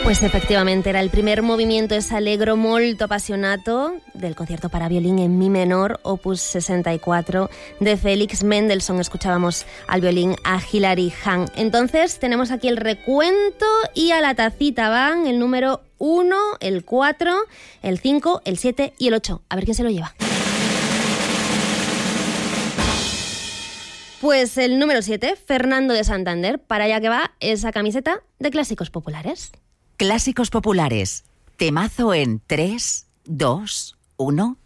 Pues efectivamente era el primer movimiento, es Allegro molto appassionato del concierto para violín en mi menor, opus 64 de Félix Mendelssohn. Escuchábamos al violín a Hilary Hahn. Entonces tenemos aquí el recuento y a la tacita van el número 1, el 4, el 5, el 7 y el 8. A ver quién se lo lleva. Pues el número 7, Fernando de Santander. Para allá que va esa camiseta de Clásicos Populares. Clásicos Populares. Temazo en 3, 2, 1...